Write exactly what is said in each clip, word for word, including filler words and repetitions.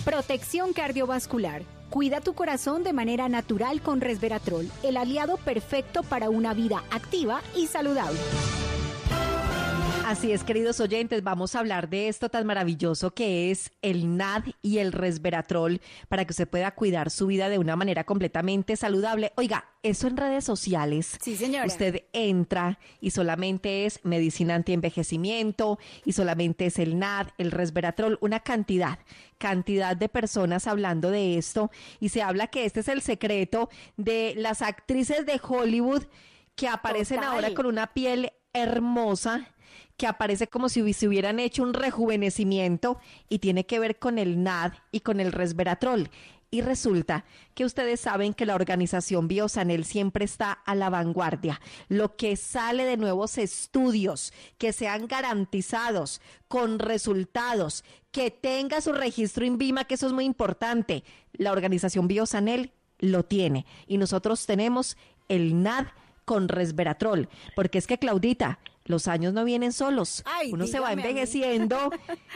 Protección cardiovascular. Cuida tu corazón de manera natural con Resveratrol, el aliado perfecto para una vida activa y saludable. Así es, queridos oyentes, vamos a hablar de esto tan maravilloso que es el N A D y el Resveratrol para que usted pueda cuidar su vida de una manera completamente saludable. Oiga, eso en redes sociales. Sí, señora. Usted entra y solamente es medicina antienvejecimiento y solamente es el N A D, el Resveratrol, una cantidad, cantidad de personas hablando de esto y se habla que este es el secreto de las actrices de Hollywood que aparecen Total. ahora con una piel hermosa, que aparece como si se hubieran hecho un rejuvenecimiento y tiene que ver con el N A D y con el Resveratrol. Y resulta que ustedes saben que la organización Biosanel siempre está a la vanguardia. Lo que sale de nuevos estudios que sean garantizados, con resultados, que tenga su registro INVIMA, que eso es muy importante. La organización Biosanel lo tiene y nosotros tenemos el N A D con Resveratrol, porque es que, Claudita, los años no vienen solos. Ay, uno se va dígame a mí. envejeciendo.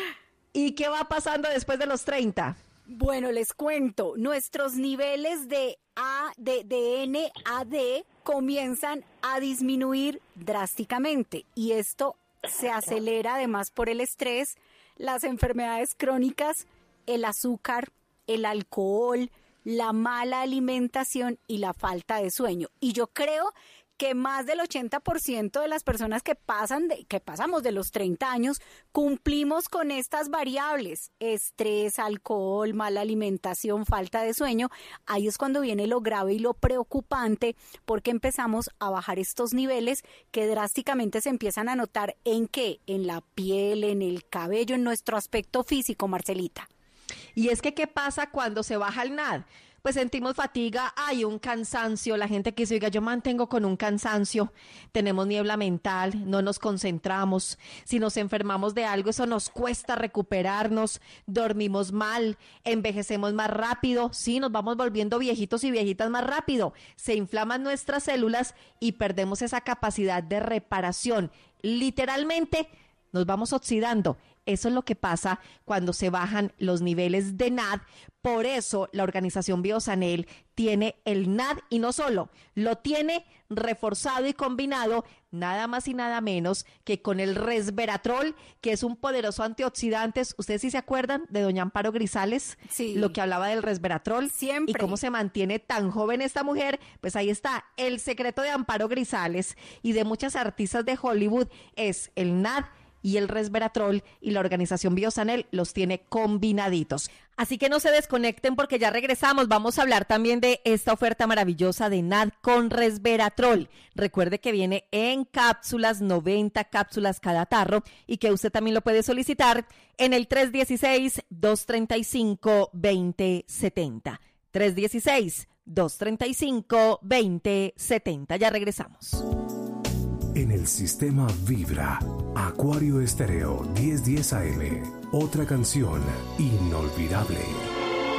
¿Y qué va pasando después de los treinta? Bueno, les cuento, nuestros niveles de A, de, de N A D comienzan a disminuir drásticamente y esto se acelera además por el estrés, las enfermedades crónicas, el azúcar, el alcohol, la mala alimentación y la falta de sueño. Y yo creo que más del ochenta por ciento de las personas que pasan de, que pasamos de los treinta años cumplimos con estas variables: estrés, alcohol, mala alimentación, falta de sueño. Ahí es cuando viene lo grave y lo preocupante, porque empezamos a bajar estos niveles que drásticamente se empiezan a notar en qué, en la piel, en el cabello, en nuestro aspecto físico, Marcelita. Y es que, ¿qué pasa cuando se baja el N A D? Pues sentimos fatiga, hay un cansancio, la gente que dice, oiga, yo mantengo con un cansancio, tenemos niebla mental, no nos concentramos, si nos enfermamos de algo, eso nos cuesta recuperarnos, dormimos mal, envejecemos más rápido, sí, nos vamos volviendo viejitos y viejitas más rápido, se inflaman nuestras células y perdemos esa capacidad de reparación, literalmente nos vamos oxidando. Eso es lo que pasa cuando se bajan los niveles de N A D. Por eso la organización Biosanel tiene el N A D y no solo, lo tiene reforzado y combinado nada más y nada menos que con el Resveratrol, que es un poderoso antioxidante. ¿Ustedes sí se acuerdan de doña Amparo Grisales? Sí. Lo que hablaba del Resveratrol. Siempre. Y cómo se mantiene tan joven esta mujer. Pues ahí está, el secreto de Amparo Grisales y de muchas artistas de Hollywood es el N A D y el Resveratrol, y la organización Biosanel los tiene combinaditos. Así que no se desconecten porque ya regresamos. Vamos a hablar también de esta oferta maravillosa de N A D con Resveratrol. Recuerde que viene en cápsulas, noventa cápsulas cada tarro, y que usted también lo puede solicitar en el tres uno seis, dos tres cinco, dos cero siete cero. tres uno seis, dos tres cinco, dos cero siete cero. Ya regresamos. En el sistema Vibra, Acuario Estéreo diez diez A M, otra canción inolvidable.